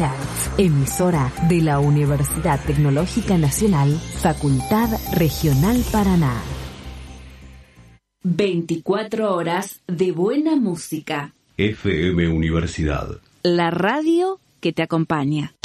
MHz, emisora de la Universidad Tecnológica Nacional, Facultad Regional Paraná. 24 horas de buena música. FM Universidad. La radio que te acompaña.